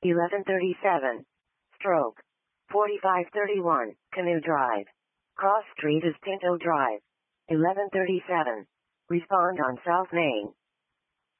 1137. Stroke. 4531, Canoe Drive. Cross Street is Pinto Drive. 1137. Respond on South Main.